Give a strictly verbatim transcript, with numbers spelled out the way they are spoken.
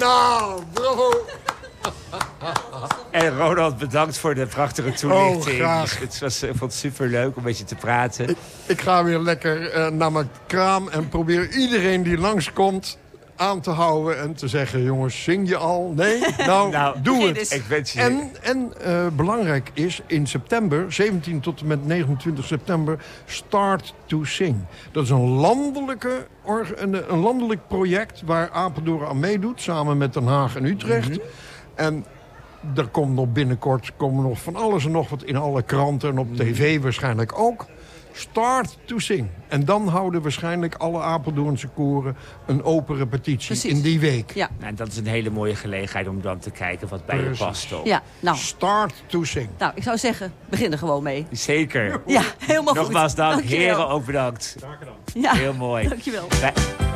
Nou, bravo. En Ronald, bedankt voor de prachtige toelichting. Oh, graag. Het was, ik vond het superleuk om met je te praten. Ik, ik ga weer lekker uh, naar mijn kraam en probeer iedereen die langskomt aan te houden en te zeggen... jongens, zing je al? Nee? Nou, nou doe het. Dus. Ik wens je... En, en uh, belangrijk is, in september, zeventien tot en met negenentwintig september... Start to Sing. Dat is een, landelijke, een, een landelijk project waar Apeldoorn aan meedoet... samen met Den Haag en Utrecht. Mm-hmm. En er komt nog binnenkort komen nog van alles en nog wat in alle kranten... en op tv waarschijnlijk ook. Start to Sing. En dan houden waarschijnlijk alle Apeldoornse koren een open repetitie. Precies. In die week. Ja. Nou, dat is een hele mooie gelegenheid om dan te kijken wat bij Precies. je past. Toch? Ja, nou. Start to Sing. Nou, ik zou zeggen, begin er gewoon mee. Zeker. Ja, helemaal Nogmaals goed. dank. Dankjewel. Heren, ook bedankt. Graag gedaan. Ja, heel mooi. Dankjewel. Wij